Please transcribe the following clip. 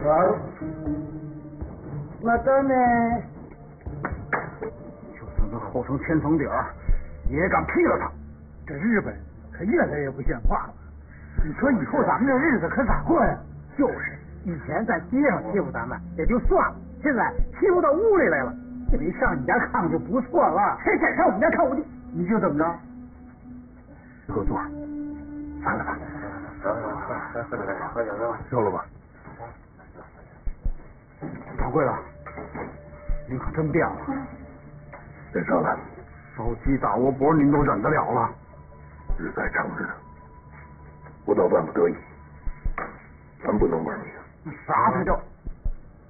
那咱们就算是后成前层底儿，也敢劈了他。 这日本可越来越不像话了。你说以后咱们这日子可咋过呀？就是，以前在街上欺负咱们也就算了，现在欺负到屋里来了，没上你家看就不错了，还敢上我们家看我去？你就怎么着？ 合作，散了吧。收了吧。掌柜的，您可真变了。 别说了， 烧鸡打窝脖您都忍得了了。 日在长日，不到万不得已，咱不能玩命。 啥才叫